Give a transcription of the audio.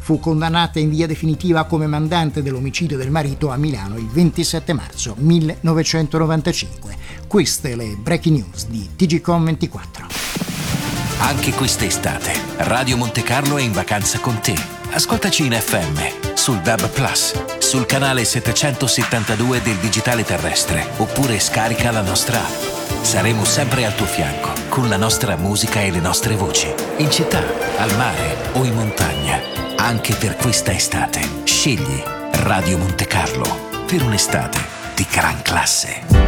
fu condannata in via definitiva come mandante dell'omicidio del marito a Milano il 27 marzo 1995. Queste le breaking news di TGcom 24. Anche quest'estate Radio Monte Carlo è in vacanza con te. Ascoltaci in FM, sul DAB+, sul canale 772 del digitale terrestre, oppure scarica la nostra app. Saremo sempre al tuo fianco, con la nostra musica e le nostre voci, in città, al mare o in montagna. Anche per questa estate, scegli Radio Monte Carlo per un'estate di gran classe.